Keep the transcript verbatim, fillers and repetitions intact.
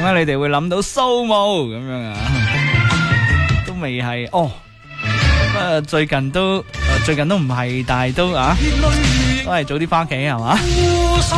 解你哋會諗到蘇武咁樣啊？都未係哦，誒最近都誒最近都唔係，但係都啊，都係早啲翻屋企係嘛？